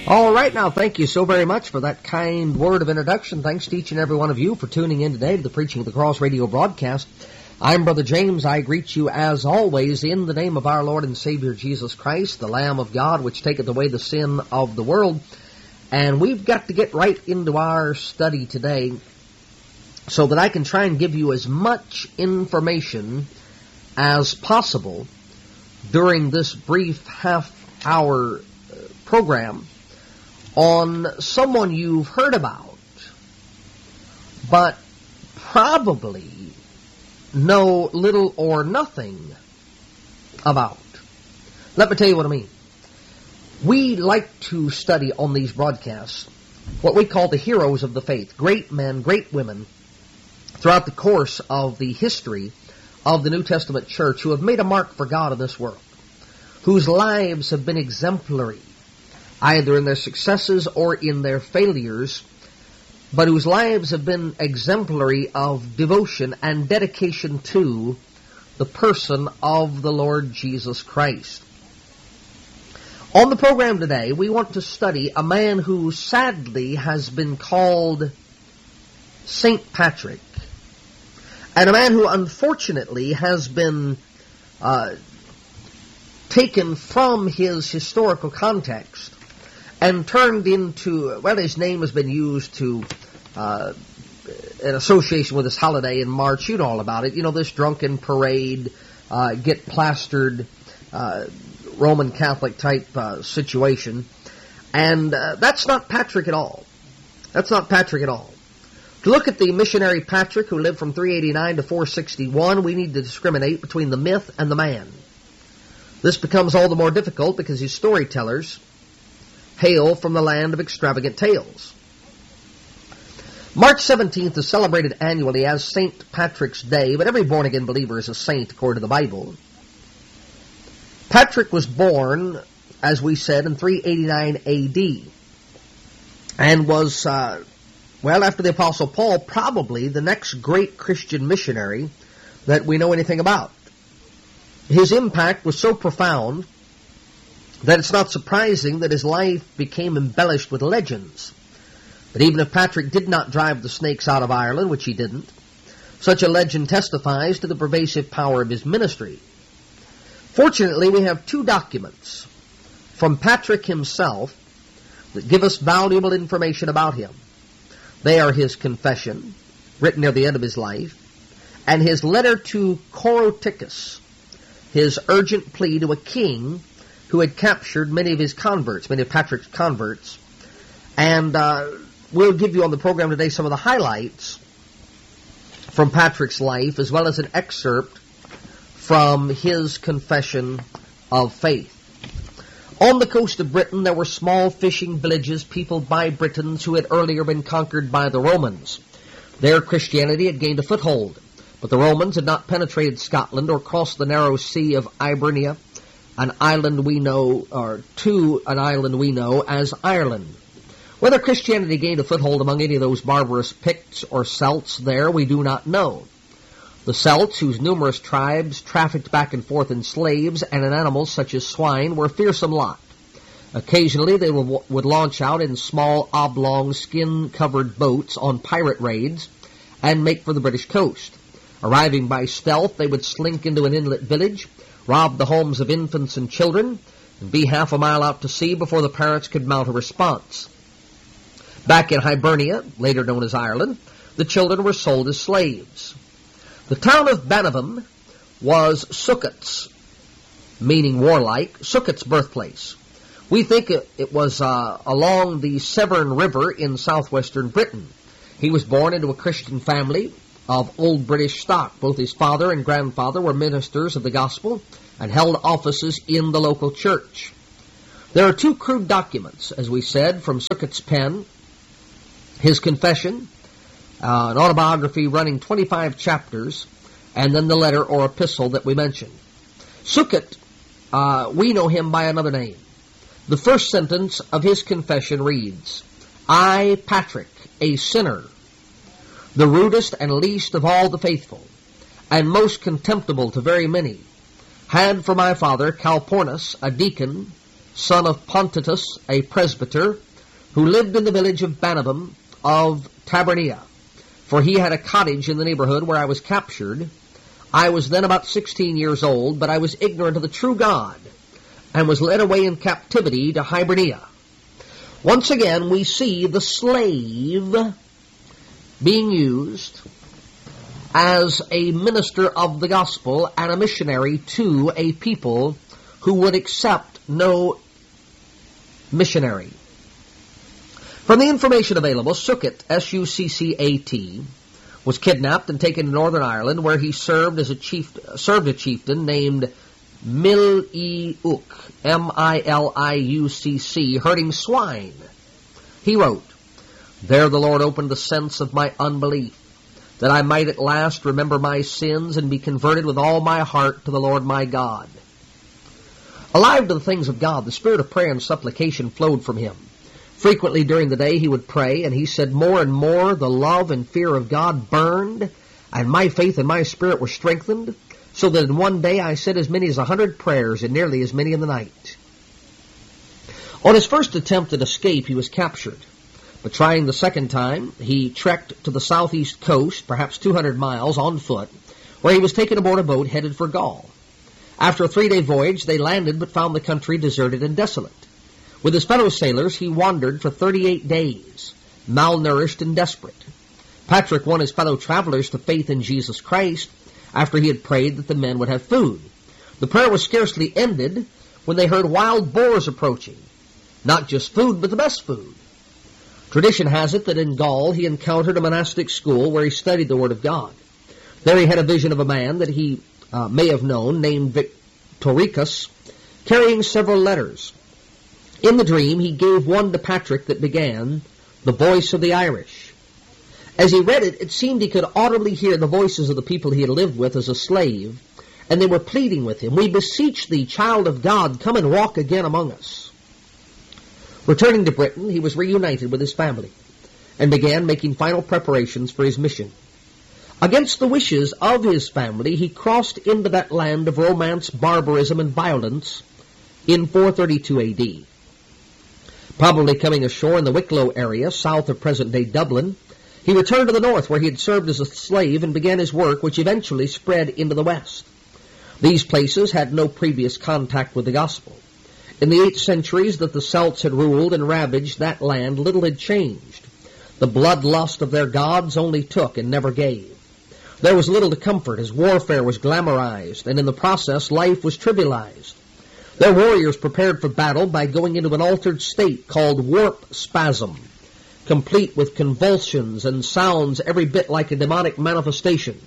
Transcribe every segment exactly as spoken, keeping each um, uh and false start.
All right, now, thank you so very much for that kind word of introduction. Thanks to each and every one of you for tuning in today to the Preaching of the Cross radio broadcast. I'm Brother James. I greet you, as always, in the name of our Lord and Savior Jesus Christ, the Lamb of God, which taketh away the sin of the world. And we've got to get right into our study today so that I can try and give you as much information as possible during this brief half-hour program on someone you've heard about, but probably know little or nothing about. Let me tell you what I mean. We like to study on these broadcasts what we call the heroes of the faith, great men, great women, throughout the course of the history of the New Testament church who have made a mark for God in this world, whose lives have been exemplary, either in their successes or in their failures, but whose lives have been exemplary of devotion and dedication to the person of the Lord Jesus Christ. On the program today, we want to study a man who sadly has been called Saint Patrick, and a man who unfortunately has been uh, taken from his historical context and turned into, well, his name has been used to, uh, in association with this holiday in March. You know all about it. You know, this drunken parade, uh, get plastered, uh, Roman Catholic type uh, situation. And uh, that's not Patrick at all. That's not Patrick at all. To look at the missionary Patrick, who lived from three eighty-nine to four sixty-one, we need to discriminate between the myth and the man. This becomes all the more difficult because his storytellers hail from the land of extravagant tales. March seventeenth is celebrated annually as Saint Patrick's Day, but every born-again believer is a saint according to the Bible. Patrick was born, as we said, in three eighty-nine A D, and was, uh, well, after the Apostle Paul, probably the next great Christian missionary that we know anything about. His impact was so profound that it's not surprising that his life became embellished with legends. But even if Patrick did not drive the snakes out of Ireland, which he didn't, such a legend testifies to the pervasive power of his ministry. Fortunately, we have two documents from Patrick himself that give us valuable information about him. They are his confession, written near the end of his life, and his letter to Coroticus, his urgent plea to a king who had captured many of his converts, many of Patrick's converts. And uh, we'll give you on the program today some of the highlights from Patrick's life, as well as an excerpt from his confession of faith. On the coast of Britain, there were small fishing villages peopled by Britons who had earlier been conquered by the Romans. There Christianity had gained a foothold, but the Romans had not penetrated Scotland or crossed the narrow sea of Ibernia, an island we know, or to an island we know as Ireland. Whether Christianity gained a foothold among any of those barbarous Picts or Celts there, we do not know. The Celts, whose numerous tribes trafficked back and forth in slaves and in animals such as swine, were a fearsome lot. Occasionally they would launch out in small, oblong, skin-covered boats on pirate raids and make for the British coast. Arriving by stealth, they would slink into an inlet village, rob the homes of infants and children, and be half a mile out to sea before the parents could mount a response. Back in Hibernia, later known as Ireland, the children were sold as slaves. The town of Banavon was Sukkot's, meaning warlike, Sukkot's birthplace. We think it, it was uh, along the Severn River in southwestern Britain. He was born into a Christian family of old British stock. Both his father and grandfather were ministers of the gospel and held offices in the local church. There are two crude documents, as we said, from Sukkot's pen: his confession, uh, an autobiography running twenty-five chapters, and then the letter or epistle that we mentioned. Sukkot, uh, we know him by another name. The first sentence of his confession reads, "I, Patrick, a sinner, the rudest and least of all the faithful, and most contemptible to very many, had for my father Calpurnius, a deacon, son of Pontitus, a presbyter, who lived in the village of Banabam of Tabernia, for he had a cottage in the neighborhood where I was captured. I was then about sixteen years old, but I was ignorant of the true God, and was led away in captivity to Hibernia. Once again, we see the slave being used as a minister of the gospel and a missionary to a people who would accept no missionary. From the information available, Succat, S U C C A T, was kidnapped and taken to Northern Ireland, where he served as a chief, served a chieftain named Miliuc, M I L I U C C, herding swine. He wrote, "There the Lord opened the sense of my unbelief, that I might at last remember my sins and be converted with all my heart to the Lord my God." Alive to the things of God, the spirit of prayer and supplication flowed from him. Frequently during the day he would pray, and he said, more and more the love and fear of God burned, and my faith and my spirit were strengthened, so that in one day I said as many as a hundred prayers, and nearly as many in the night. On his first attempt at escape, he was captured. But trying the second time, he trekked to the southeast coast, perhaps two hundred miles on foot, where he was taken aboard a boat headed for Gaul. After a three-day voyage, they landed but found the country deserted and desolate. With his fellow sailors, he wandered for thirty-eight days, malnourished and desperate. Patrick won his fellow travelers to faith in Jesus Christ after he had prayed that the men would have food. The prayer was scarcely ended when they heard wild boars approaching. Not just food, but the best food. Tradition has it that in Gaul he encountered a monastic school where he studied the Word of God. There he had a vision of a man that he uh, may have known, named Victoricus, carrying several letters. In the dream, he gave one to Patrick that began, "The Voice of the Irish." As he read it, it seemed he could audibly hear the voices of the people he had lived with as a slave, and they were pleading with him, "We beseech thee, child of God, come and walk again among us." Returning to Britain, he was reunited with his family and began making final preparations for his mission. Against the wishes of his family, he crossed into that land of romance, barbarism, and violence in four thirty-two A D. Probably coming ashore in the Wicklow area, south of present-day Dublin, he returned to the north where he had served as a slave and began his work, which eventually spread into the west. These places had no previous contact with the gospel. In the eight centuries that the Celts had ruled and ravaged that land, little had changed. The bloodlust of their gods only took and never gave. There was little to comfort as warfare was glamorized, and in the process life was trivialized. Their warriors prepared for battle by going into an altered state called warp spasm, complete with convulsions and sounds every bit like a demonic manifestation.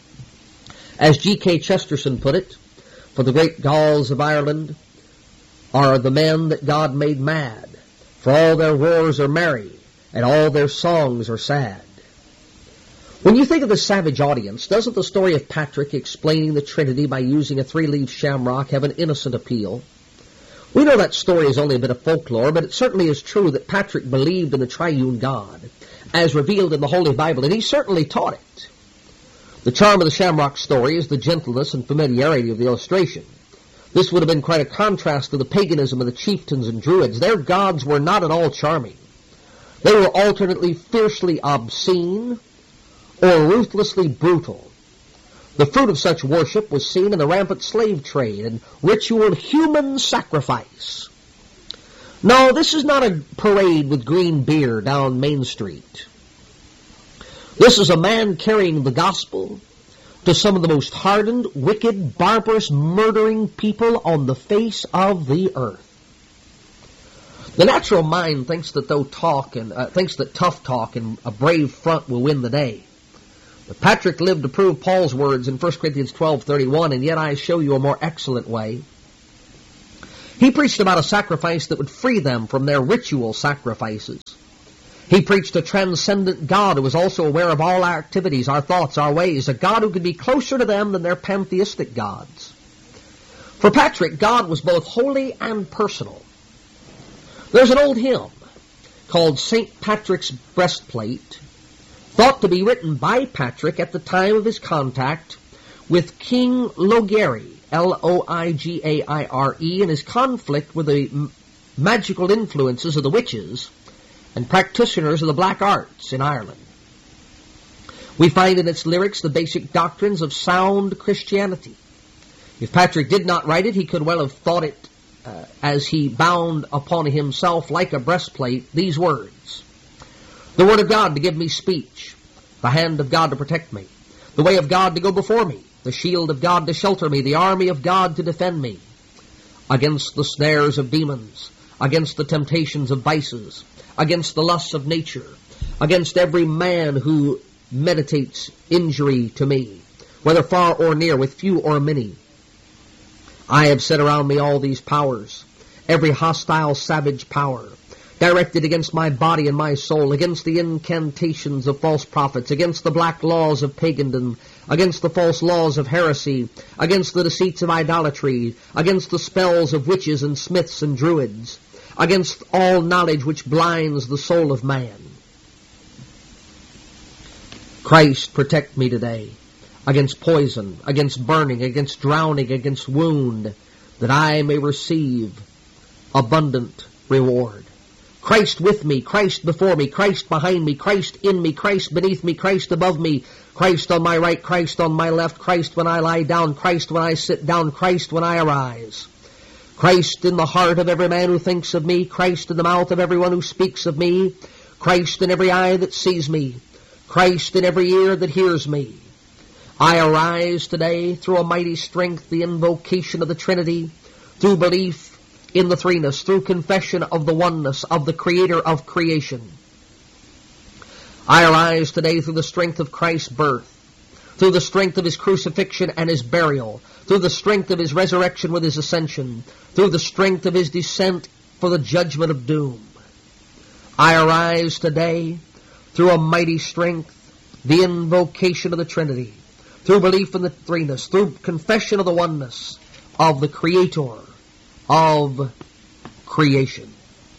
As G K Chesterton put it, for the great Gauls of Ireland are the men that God made mad, for all their roars are merry, and all their songs are sad. When you think of the savage audience, doesn't the story of Patrick explaining the Trinity by using a three-leaved shamrock have an innocent appeal? We know that story is only a bit of folklore, but it certainly is true that Patrick believed in the triune God, as revealed in the Holy Bible, and he certainly taught it. The charm of the shamrock story is the gentleness and familiarity of the illustration. This would have been quite a contrast to the paganism of the chieftains and druids. Their gods were not at all charming. They were alternately fiercely obscene or ruthlessly brutal. The fruit of such worship was seen in the rampant slave trade and ritual human sacrifice. No, this is not a parade with green beer down Main Street. This is a man carrying the gospel to some of the most hardened, wicked, barbarous, murdering people on the face of the earth. The natural mind thinks that though talk and uh, thinks that tough talk and a brave front will win the day. But Patrick lived to prove Paul's words in First Corinthians twelve thirty-one, and yet I show you a more excellent way. He preached about a sacrifice that would free them from their ritual sacrifices. He preached a transcendent God who was also aware of all our activities, our thoughts, our ways, a God who could be closer to them than their pantheistic gods. For Patrick, God was both holy and personal. There's an old hymn called Saint Patrick's Breastplate, thought to be written by Patrick at the time of his contact with King Loigeri, L O I G A I R E, and his conflict with the magical influences of the witches and practitioners of the black arts in Ireland. We find in its lyrics the basic doctrines of sound Christianity. If Patrick did not write it, he could well have thought it uh, as he bound upon himself like a breastplate these words: the word of God to give me speech, the hand of God to protect me, the way of God to go before me, the shield of God to shelter me, the army of God to defend me, against the snares of demons, against the temptations of vices, against the lusts of nature, against every man who meditates injury to me, whether far or near, with few or many. I have set around me all these powers, every hostile savage power, directed against my body and my soul, against the incantations of false prophets, against the black laws of pagandom, against the false laws of heresy, against the deceits of idolatry, against the spells of witches and smiths and druids, against all knowledge which blinds the soul of man. Christ, protect me today against poison, against burning, against drowning, against wound, that I may receive abundant reward. Christ with me, Christ before me, Christ behind me, Christ in me, Christ beneath me, Christ above me, Christ on my right, Christ on my left, Christ when I lie down, Christ when I sit down, Christ when I arise. Christ in the heart of every man who thinks of me, Christ in the mouth of everyone who speaks of me, Christ in every eye that sees me, Christ in every ear that hears me. I arise today through a mighty strength, the invocation of the Trinity, through belief in the threeness, through confession of the oneness of the Creator of creation. I arise today through the strength of Christ's birth, through the strength of His crucifixion and His burial, through the strength of His resurrection with His ascension, through the strength of His descent for the judgment of doom. I arise today through a mighty strength, the invocation of the Trinity, through belief in the threeness, through confession of the oneness of the Creator of creation.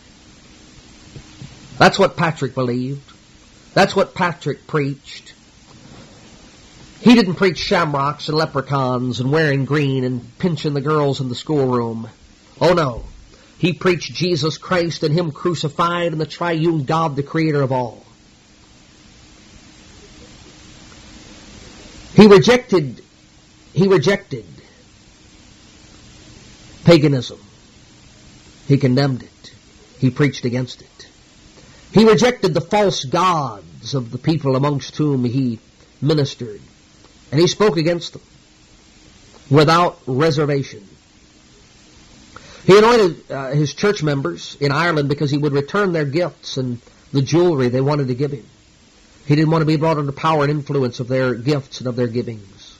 That's what Patrick believed. That's what Patrick preached. He didn't preach shamrocks and leprechauns and wearing green and pinching the girls in the schoolroom. Oh no. He preached Jesus Christ and Him crucified and the triune God, the Creator of all. He rejected, he rejected paganism. He condemned it. He preached against it. He rejected the false gods of the people amongst whom he ministered. And he spoke against them without reservation. He anointed uh, his church members in Ireland because he would return their gifts and the jewelry they wanted to give him. He didn't want to be brought under power and influence of their gifts and of their givings.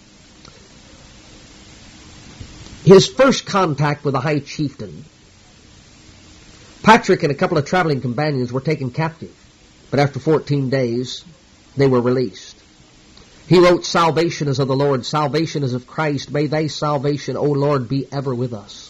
His first contact with the high chieftain, Patrick and a couple of traveling companions were taken captive, but after fourteen days, they were released. He wrote, "Salvation is of the Lord, salvation is of Christ. May thy salvation, O Lord, be ever with us."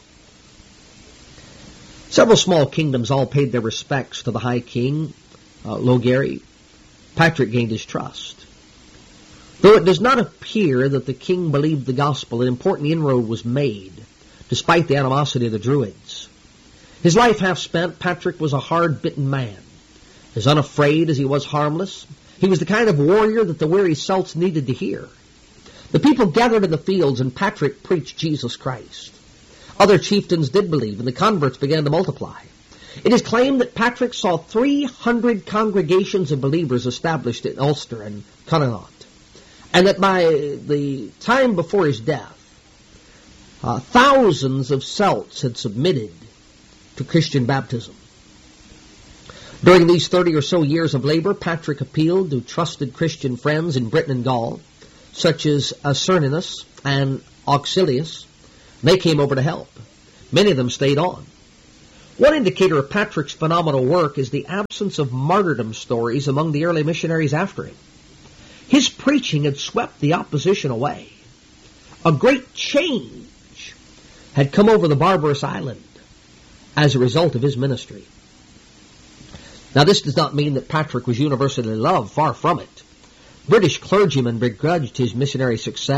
Several small kingdoms all paid their respects to the high king, uh, Loughery. Patrick gained his trust. Though it does not appear that the king believed the gospel, an important inroad was made, despite the animosity of the Druids. His life half spent, Patrick was a hard-bitten man. As unafraid as he was harmless, he was the kind of warrior that the weary Celts needed to hear. The people gathered in the fields, and Patrick preached Jesus Christ. Other chieftains did believe, and the converts began to multiply. It is claimed that Patrick saw three hundred congregations of believers established in Ulster and Connaught, and that by the time before his death, uh, thousands of Celts had submitted to Christian baptism. During these thirty or so years of labor, Patrick appealed to trusted Christian friends in Britain and Gaul, such as Cernunnos and Auxilius. They came over to help. Many of them stayed on. One indicator of Patrick's phenomenal work is the absence of martyrdom stories among the early missionaries after him. His preaching had swept the opposition away. A great change had come over the barbarous island as a result of his ministry. Now, this does not mean that Patrick was universally loved, far from it. British clergymen begrudged his missionary success.